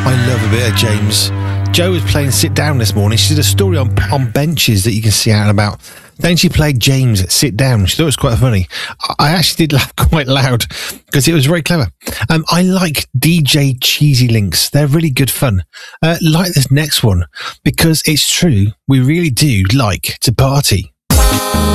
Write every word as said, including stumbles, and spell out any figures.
I love a bit of James. Jo was playing Sit Down this morning. She did a story on on benches that you can see out and about. Then she played James Sit Down. She thought it was quite funny. I actually did laugh quite loud because it was very clever. Um, I like D J Cheesy Links. They're really good fun. Uh, like this next one because it's true. We really do like to party.